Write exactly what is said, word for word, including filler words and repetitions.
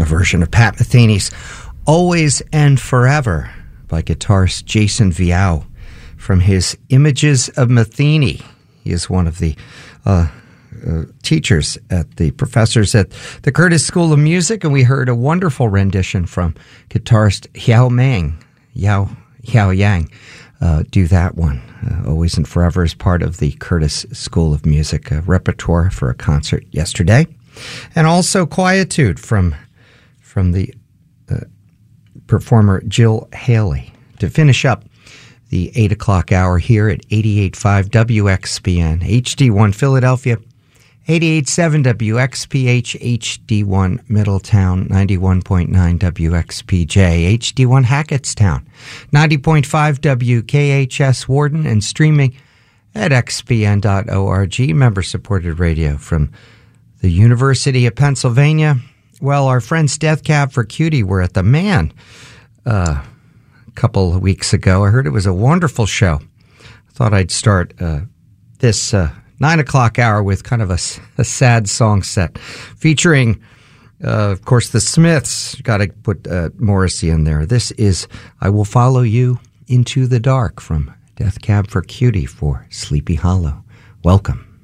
a version of Pat Metheny's Always and Forever by guitarist Jason Viau from his Images of Metheny. He is one of the uh, uh, teachers at the professors at the Curtis School of Music, and we heard a wonderful rendition from guitarist Yao Mang, Yao, Yao Yang. Uh, do that one. Uh, Always and Forever is part of the Curtis School of Music uh, repertoire for a concert yesterday. And also Quietude from, from the uh, performer Jill Haley to finish up the eight o'clock hour here at eighty-eight point five W X P N, H D one Philadelphia, eighty-eight point seven W X P H, H D one Middletown, ninety-one point nine W X P J, H D one Hackettstown, ninety point five W K H S Warden, and streaming at x p n dot org, member-supported radio from the University of Pennsylvania. Well, our friends Death Cab for Cutie were at the Man uh, a couple of weeks ago. I heard it was a wonderful show. I thought I'd start uh, this uh, nine o'clock hour with kind of a, a sad song set featuring, uh, of course, the Smiths. Got to put uh, Morrissey in there. This is I Will Follow You Into the Dark from Death Cab for Cutie for Sleepy Hollow. Welcome.